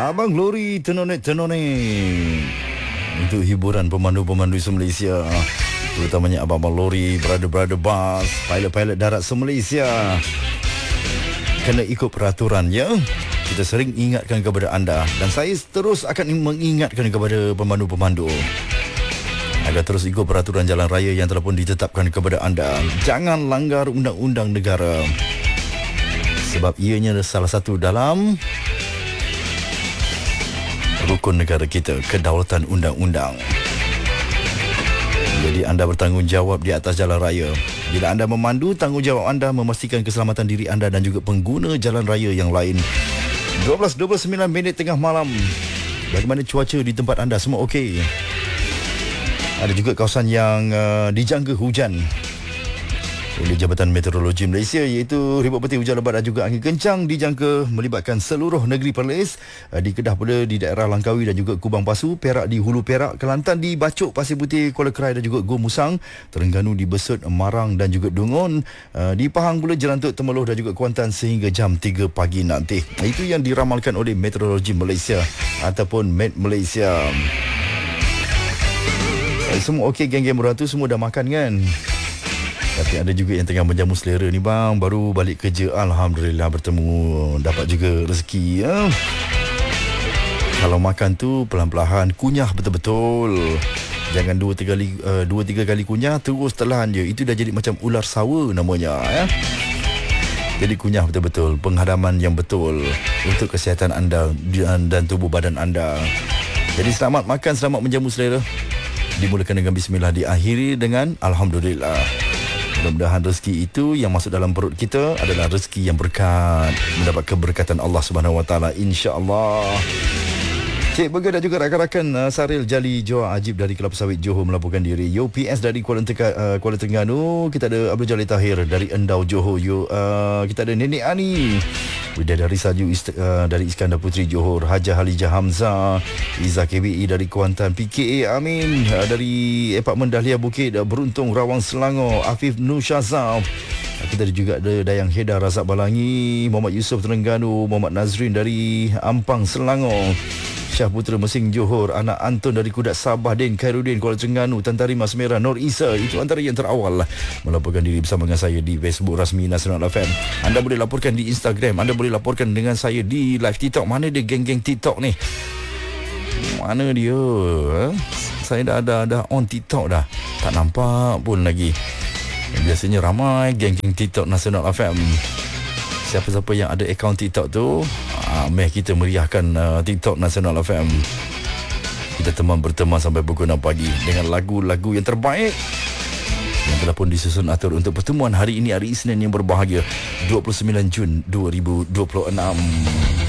Abang Glory Tenonek untuk hiburan pemandu-pemandu se-Malaysia, terutamanya abang-abang lori, brother-brother bas, pilot-pilot darat se-Malaysia. Kena ikut peraturan ya. Kita sering ingatkan kepada anda, dan saya terus akan mengingatkan kepada pemandu-pemandu agar terus ikut peraturan jalan raya yang telah pun ditetapkan kepada anda. Jangan langgar undang-undang negara, sebab ianya salah satu dalam rukun negara kita, kedaulatan undang-undang. Jadi anda bertanggungjawab di atas jalan raya. Bila anda memandu, tanggungjawab anda memastikan keselamatan diri anda dan juga pengguna jalan raya yang lain. 12:29 tengah malam. Bagaimana cuaca di tempat anda? Semua okey? Ada juga kawasan yang dijangka hujan oleh Jabatan Meteorologi Malaysia, iaitu ribut peti, hujan lebat dan juga angin kencang dijangka melibatkan seluruh negeri Perlis. Di Kedah pula, di daerah Langkawi dan juga Kubang Pasu, Perak di Hulu Perak, Kelantan di Bacok, Pasir Putih, Kuala Kerai dan juga Gua Musang, Terengganu di Besut, Marang dan juga Dungun, di Pahang pula, Jerantuk, Temeloh dan juga Kuantan sehingga jam 3 pagi nanti. Itu yang diramalkan oleh Meteorologi Malaysia ataupun Met Malaysia. Semua okey, geng-geng meratu semua dah makan kan? Tapi ada juga yang tengah menjamu selera ni bang. Baru balik kerja, alhamdulillah bertemu, dapat juga rezeki ya. Kalau makan tu perlahan-lahan, kunyah betul-betul. Jangan 2-3 kali kunyah terus telan je. Itu dah jadi macam ular sawa namanya ya. Jadi kunyah betul-betul, penghadaman yang betul untuk kesihatan anda dan tubuh badan anda. Jadi selamat makan, selamat menjamu selera. Dimulakan dengan bismillah, diakhiri dengan alhamdulillah. Mudah-mudahan rezeki itu yang masuk dalam perut kita adalah rezeki yang berkat, mendapat keberkatan Allah Subhanahu Wa Taala, insya-Allah. Cik Burger dan juga rakan-rakan Saril Jali Joa Ajib dari Kelapa Sawit Johor melaporkan diri. Yo PS dari Kuala Terengganu. Kita ada Abdul Jalil Tahir dari Endau Johor. Kita ada Nenek Ani Bidadari Salju dari Iskandar Puteri Johor. Hajah Halijah Hamzah, Izzah KBI dari Kuantan, PKA Amin dari Apartmen Dahlia Bukit Beruntung Rawang Selangor, Afif Nur Syazaf. Kita juga ada Dayang Heda Razak Balangi, Muhammad Yusof Terengganu, Muhammad Nazrin dari Ampang Selangor, Syah Putra Mesing Johor, anak Anton dari Kudat Sabah, Din Khairuddin Kuala Terengganu, Tantari Mas Merah, Nur Isa. Itu antara yang terawal melaporkan diri bersama dengan saya di Facebook rasmi Nasional FM. Anda boleh laporkan di Instagram, anda boleh laporkan dengan saya di live TikTok. Mana dia geng-geng TikTok ni? Mana dia? Saya dah on TikTok dah, tak nampak pun lagi. Biasanya ramai geng-geng TikTok Nasional FM. Siapa-siapa yang ada akaun TikTok tu, meh kita meriahkan TikTok Nasional FM. Kita berteman sampai pukul 6 pagi dengan lagu-lagu yang terbaik yang telah pun disusun atur untuk pertemuan hari ini, hari Isnin yang berbahagia, 29 Jun 2026.